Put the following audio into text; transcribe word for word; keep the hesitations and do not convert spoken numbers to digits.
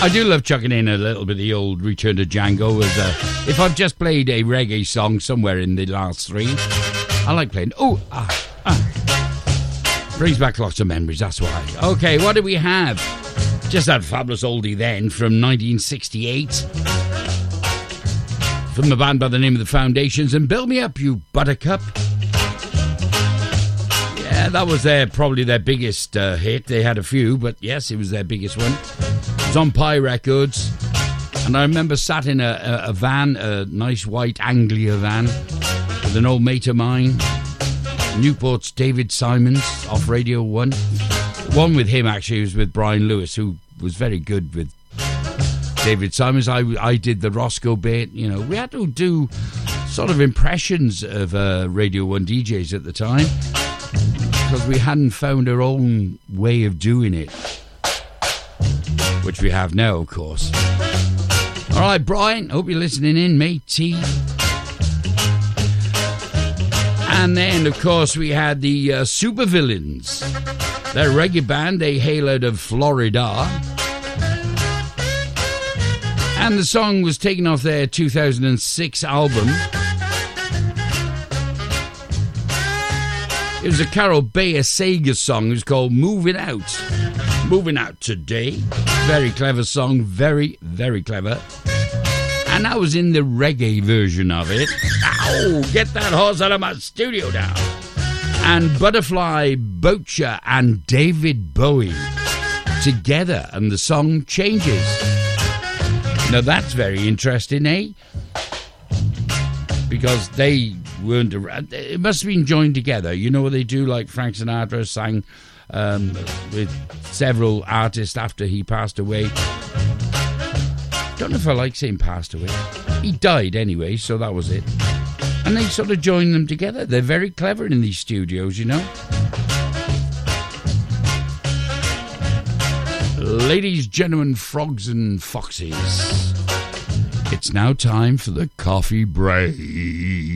I do love chucking in a little bit of the old Return to Django. As a, if I've just played a reggae song somewhere in the last three, I like playing. Oh, ah, ah. Brings back lots of memories, that's why. Okay, what do we have? Just that fabulous oldie then from nineteen sixty-eight. From the band by the name of The Foundations, and Build Me Up, You Buttercup. Yeah, that was their probably their biggest uh, hit. They had a few, but yes, it was their biggest one. It was on Pi Records, and I remember sat in a, a, a van, a nice white Anglia van, with an old mate of mine, Newport's David Simons, off Radio One. One with him actually was with Brian Lewis, who was very good with David Simons. I, I did the Roscoe bit. You know, we had to do sort of impressions of uh, Radio One D Js at the time, because we hadn't found our own way of doing it, which we have now, of course. All right, Brian, hope you're listening in, matey. And then, of course, we had the uh, Supervillains. They're a reggae band. They hail out of Florida. And the song was taken off their two thousand six album. It was a Carol Bayer Sager song. It was called Moving Out. Moving Out Today. Very clever song. Very, very clever. And I was in the reggae version of it. Ow! Get that horse out of my studio now. And Butterfly Bocher and David Bowie together. And the song Changes. Now that's very interesting, eh? Because they weren't around. It must have been joined together. You know what they do, like Frank Sinatra sang um, with several artists after he passed away. Don't know if I like saying passed away. He died anyway, so that was it. And they sort of joined them together. They're very clever in these studios, you know. Ladies, gentlemen, frogs and foxes, it's now time for the coffee break.